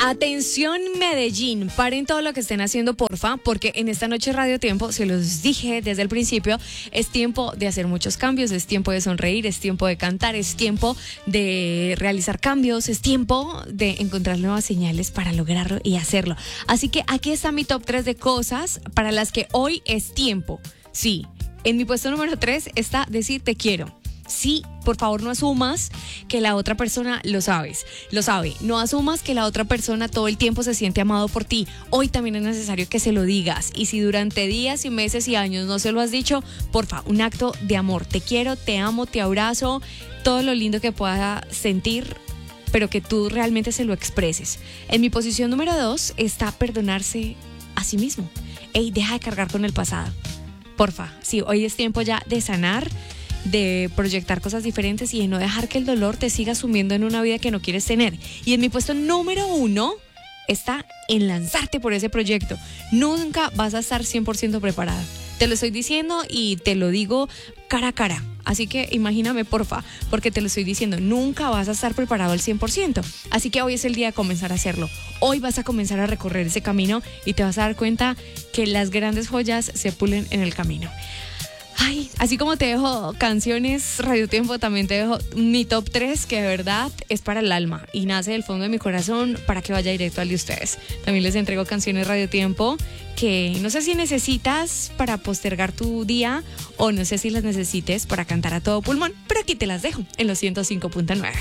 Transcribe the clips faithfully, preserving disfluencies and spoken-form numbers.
Atención Medellín, paren todo lo que estén haciendo porfa, porque en esta noche Radio Tiempo, se los dije desde el principio, es tiempo de hacer muchos cambios, es tiempo de sonreír, es tiempo de cantar, es tiempo de realizar cambios, es tiempo de encontrar nuevas señales para lograrlo y hacerlo. Así que aquí está mi top tres de cosas para las que hoy es tiempo. Sí, en mi puesto número tres está decir te quiero. Sí, por favor no asumas que la otra persona lo sabes, lo sabe. No asumas que la otra persona todo el tiempo se siente amado por ti. Hoy también es necesario que se lo digas. Y si durante días y meses y años no se lo has dicho, porfa, un acto de amor. Te quiero, te amo, te abrazo, todo lo lindo que pueda sentir, pero que tú realmente se lo expreses. En mi posición número dos está perdonarse a sí mismo. Ey, deja de cargar con el pasado. Porfa, sí, hoy es tiempo ya de sanar, de proyectar cosas diferentes y de no dejar que el dolor te siga sumiendo en una vida que no quieres tener. Y en mi puesto número uno está en lanzarte por ese proyecto. Nunca vas a estar cien por ciento preparada. Te lo estoy diciendo y te lo digo cara a cara. Así que imagíname, porfa, porque te lo estoy diciendo, nunca vas a estar preparado al cien por ciento. Así que hoy es el día de comenzar a hacerlo. Hoy vas a comenzar a recorrer ese camino y te vas a dar cuenta que las grandes joyas se pulen en el camino. Ay, así como te dejo canciones Radio Tiempo, también te dejo mi top tres, que de verdad es para el alma y nace del fondo de mi corazón para que vaya directo al de ustedes. También les entrego canciones Radio Tiempo que no sé si necesitas para postergar tu día o no sé si las necesites para cantar a todo pulmón, pero aquí te las dejo en los ciento cinco punto nueve.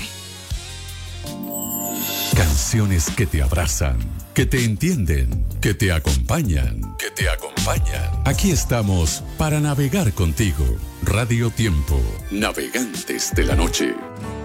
Canciones que te abrazan, que te entienden, que te acompañan, que te acompañan. Aquí estamos para navegar contigo. Radio Tiempo, navegantes de la noche.